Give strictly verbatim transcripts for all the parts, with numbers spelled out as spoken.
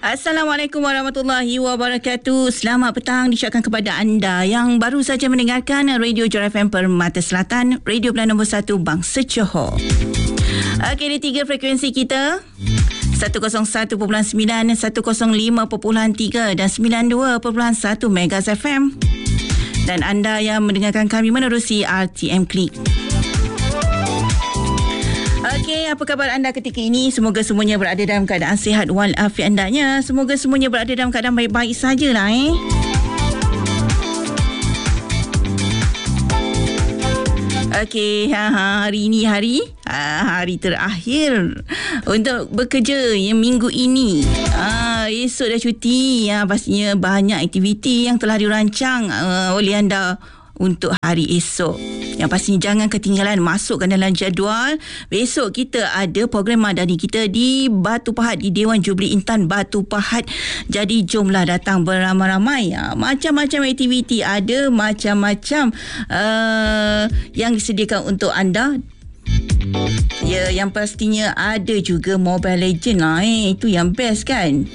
Assalamualaikum warahmatullahi wabarakatuh. Selamat petang diucapkan kepada anda yang baru saja mendengarkan Radio Johor F M Permata Selatan, radio pilihan nombor satu Bangsa Johor. Okey, di tiga frekuensi kita, seratus satu perpuluhan sembilan, seratus lima perpuluhan tiga dan sembilan puluh dua perpuluhan satu Megas F M. Dan anda yang mendengarkan kami menerusi R T M Klik. Okey, apa khabar anda ketika ini? Semoga semuanya berada dalam keadaan sihat walafiat andanya. Semoga semuanya berada dalam keadaan baik-baik sajalah eh. Okey, ha, ha, hari ini hari ha, hari terakhir untuk bekerja yang minggu ini. Ha, esok dah cuti. Ya, pastinya banyak aktiviti yang telah dirancang uh, oleh anda untuk hari esok. Yang pastinya jangan ketinggalan, masukkan dalam jadual. Besok kita ada program madani kita di Batu Pahat, di Dewan Jubli Intan Batu Pahat. Jadi jomlah datang beramai-ramai. Ha, macam-macam aktiviti ada, macam-macam uh, yang disediakan untuk anda. Ya, yang pastinya ada juga Mobile Legend lah eh. Itu yang best kan.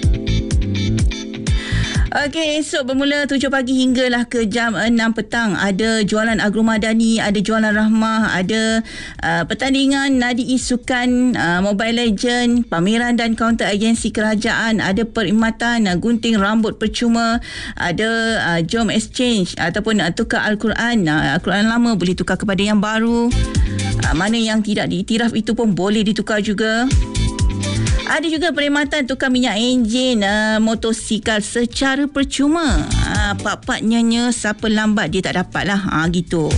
Okey, esok bermula tujuh pagi hinggalah ke jam enam petang. Ada jualan agromadani, ada jualan rahmah, ada uh, pertandingan nadi sukan, uh, Mobile Legend, pameran dan kaunter agensi kerajaan, ada perkhidmatan uh, gunting rambut percuma, ada uh, jom exchange ataupun uh, tukar Al-Quran. Uh, Al-Quran lama boleh tukar kepada yang baru. Uh, mana yang tidak diiktiraf itu pun boleh ditukar juga. Ada juga perkhidmatan tukar minyak enjin uh, motosikal secara percuma. Uh, Pak-pak nyonya siapa lambat dia tak dapat lah. Ha, gitu.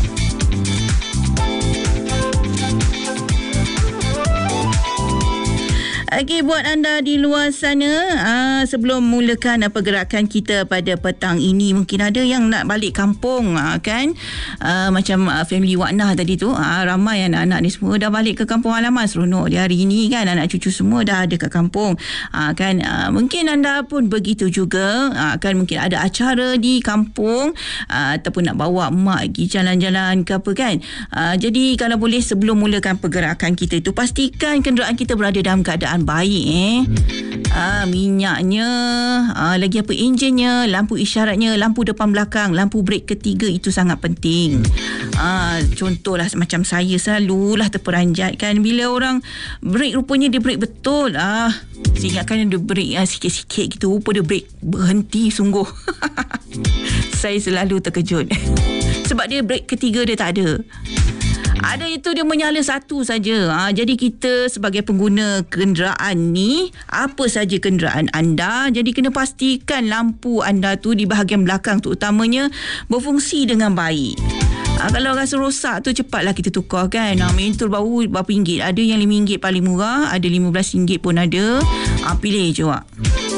Okey, buat anda di luar sana, uh, sebelum mulakan uh, pergerakan kita pada petang ini, mungkin ada yang nak balik kampung uh, kan, uh, macam uh, family Waknah tadi tu, uh, ramai anak-anak ni semua dah balik ke kampung halaman. Seronok dia hari ini kan, anak cucu semua dah ada kat kampung uh, kan. Uh, mungkin anda pun begitu juga, uh, kan mungkin ada acara di kampung uh, ataupun nak bawa mak pergi jalan-jalan ke apa kan. Uh, jadi kalau boleh sebelum mulakan pergerakan kita itu, pastikan kenderaan kita berada dalam keadaan baik eh. Ah, minyaknya, ah, lagi apa enjinnya, lampu isyaratnya, lampu depan belakang, lampu brek ketiga itu sangat penting. Ah, contohlah macam saya selalulah terperanjat kan bila orang brek, rupanya dia brek betul. Ah, saya ingatkan dia brek ah, sikit-sikit gitu, rupa dia brek berhenti sungguh. Saya selalu terkejut. Sebab dia brek ketiga dia tak ada. Ada itu dia menyala satu saja. Ha, jadi kita sebagai pengguna kenderaan ni, apa saja kenderaan anda, jadi kena pastikan lampu anda tu di bahagian belakang tu utamanya berfungsi dengan baik. Ha, kalau rasa rosak tu cepatlah kita tukar kan. Ha, mentor baru berapa ringgit? Ada yang lima ringgit paling murah, ada lima belas ringgit pun ada. Ha, pilih je wak.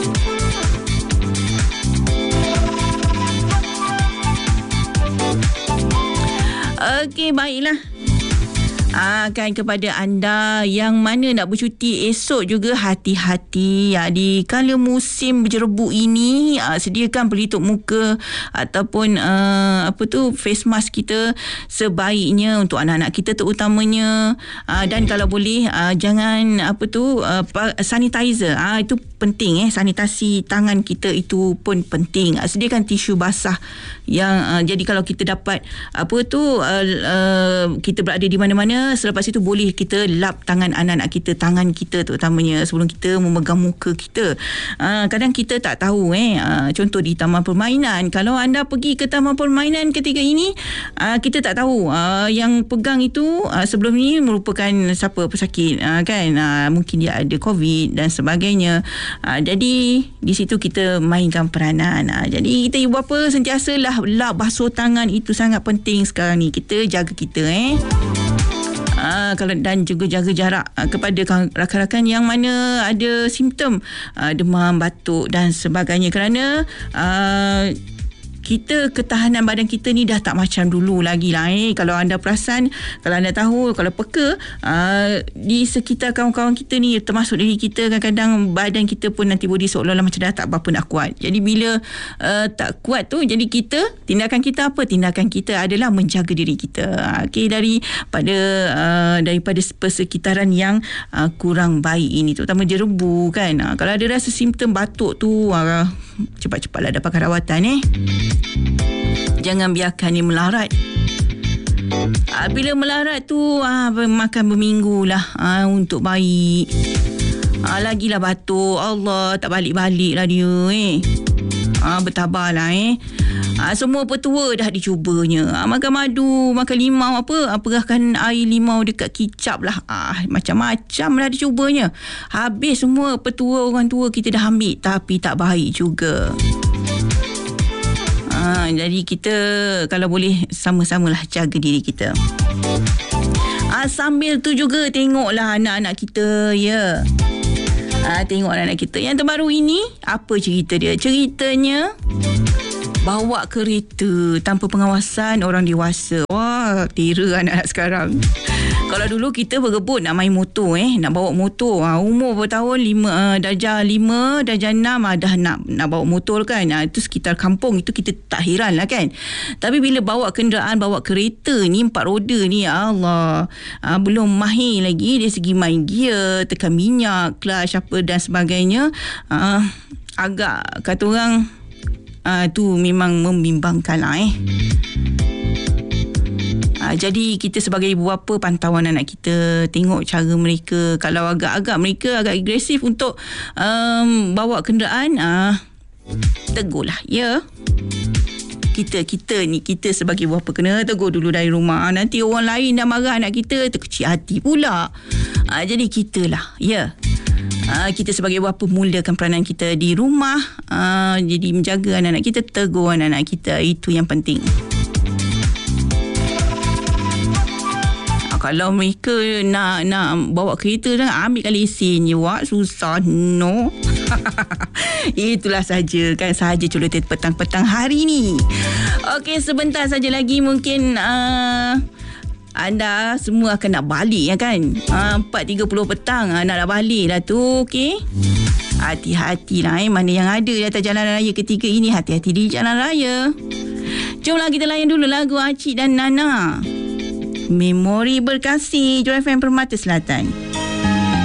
Okey, baiklah. Ah, kan kepada anda yang mana nak bercuti esok juga, hati-hati ya, di kala musim berjerebuk ini. Ah, sediakan pelitup muka ataupun uh, apa tu face mask kita sebaiknya untuk anak-anak kita terutamanya. Ah, dan kalau boleh uh, jangan apa tu uh, sanitizer. Ah, itu penting eh, sanitasi tangan kita itu pun penting. Ah, sediakan tisu basah yang uh, jadi kalau kita dapat apa tu uh, uh, kita berada di mana-mana, selepas itu boleh kita lap tangan anak-anak kita, tangan kita terutamanya sebelum kita memegang muka kita. Uh, kadang kita tak tahu eh, uh, contoh di taman permainan, kalau anda pergi ke taman permainan ketika ini, uh, kita tak tahu uh, yang pegang itu uh, sebelum ini merupakan siapa pesakit uh, kan, uh, mungkin dia ada COVID dan sebagainya. Uh, jadi di situ kita mainkan peranan. Uh, jadi kita ibu bapa sentiasalah lap basuh tangan, itu sangat penting sekarang ni. Kita jaga kita eh. Uh, kalau dan juga jaga jarak uh, kepada rakan-rakan yang mana ada simptom uh, demam, batuk dan sebagainya, kerana uh, kita ketahanan badan kita ni dah tak macam dulu lagi lah eh. Kalau anda perasan, kalau anda tahu, kalau peka, uh, di sekitar kawan-kawan kita ni, termasuk diri kita, kadang-kadang badan kita pun antibody seolah-olah macam dah tak berapa nak kuat. Jadi bila uh, tak kuat tu, jadi kita, tindakan kita apa? Tindakan kita adalah menjaga diri kita. Okey, daripada uh, daripada persekitaran yang uh, kurang baik ini, terutama jerebu kan. Uh, kalau ada rasa simptom batuk tu, uh, cepat-cepatlah dapatkan rawatan eh. Jangan biarkan dia melarat. Uh, bila melarat tu, uh, makan berminggu lah uh, untuk baik. Uh, lagilah batuk, Allah, tak balik-balik lah dia eh. Uh, bertabarlah eh. Ha, semua petua dah dicubanya. Ha, makan madu, makan limau apa, ha, perahkan air limau dekat kicap lah. Ha, macam-macam dah dicubanya. Habis semua petua orang tua kita dah ambil, tapi tak baik juga. Ha, jadi kita kalau boleh sama-samalah jaga diri kita. Ha, sambil tu juga tengoklah anak-anak kita, ya. Ha, tengok anak-anak kita. Yang terbaru ini, apa cerita dia? Ceritanya bawa kereta tanpa pengawasan orang dewasa. Wah, tera anak-anak sekarang. Kalau dulu kita berebut nak main motor eh, nak bawa motor. Ha, umur berapa tahun? Lima, uh, darjah lima, darjah enam uh, dah nak nak bawa motor kan. Ha, itu sekitar kampung, itu kita tak heran lah kan. Tapi bila bawa kenderaan, bawa kereta ni, empat roda ni, Allah, uh, belum mahir lagi dari segi main gear, tekan minyak, clutch apa dan sebagainya. Uh, agak kata orang, Uh, tu memang membimbangkan lah eh. Uh, jadi kita sebagai ibu bapa, pantauan anak kita, tengok cara mereka. Kalau agak-agak mereka agak agresif untuk um, bawa kenderaan, uh, tegur lah, ya. Kita, kita ni, kita sebagai ibu bapa kena tegur dulu dari rumah. Nanti orang lain dah marah anak kita, terkecil hati pula. Uh, jadi kita lah, ya. Uh, kita sebagai bapa mulakan peranan kita di rumah, uh, jadi menjaga anak-anak kita, tegur anak-anak kita, itu yang penting. Uh, kalau mereka nak nak bawa kereta, ambilkan lesen je, wak, susah, no. Itulah saja kan, sahaja Celoteh petang-petang hari ni. Okey, sebentar saja lagi mungkin uh, anda semua akan nak balik ya kan. Ha, empat tiga puluh petang ha, nak nak balik lah tu. Okey, hati-hati lah eh. Mana yang ada di atas jalan raya ketika ini, hati-hati di jalan raya. Jomlah kita layan dulu lagu Acik dan Nana, Memori Berkasih, Joy F M Permata Selatan.